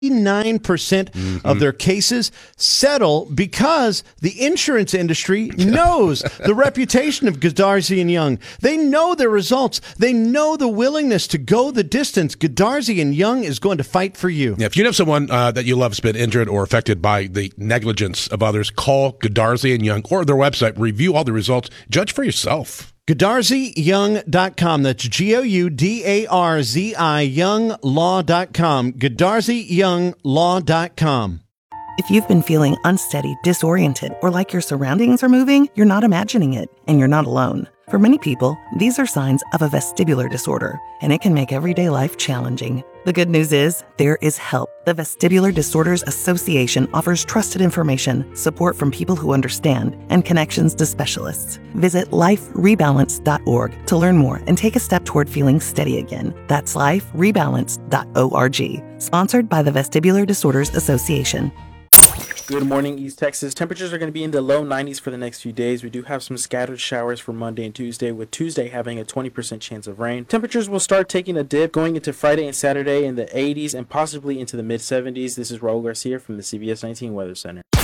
99% of their cases settle because the insurance industry knows the reputation of Godarzi and Young. They know their results. They know the willingness to go the distance. Godarzi and Young is going to fight for you. Yeah, if you have someone that you love has been injured or affected by the negligence of others, call Godarzi and Young or their website. Review all the results. Judge for yourself. GodarziYoung.com. That's GOUDARZI Younglaw.com. GodarziYounglaw.com. If you've been feeling unsteady, disoriented, or like your surroundings are moving, you're not imagining it, and you're not alone. For many people, these are signs of a vestibular disorder, and it can make everyday life challenging. The good news is, there is help. The Vestibular Disorders Association offers trusted information, support from people who understand, and connections to specialists. Visit liferebalance.org to learn more and take a step toward feeling steady again. That's liferebalance.org. Sponsored by the Vestibular Disorders Association. Good morning, East Texas. Temperatures are going to be in the low 90s for the next few days. We do have some scattered showers for Monday and Tuesday, with Tuesday having a 20% chance of rain. Temperatures will start taking a dip going into Friday and Saturday in the 80s and possibly into the mid-70s. This is Raul Garcia from the CBS 19 Weather Center.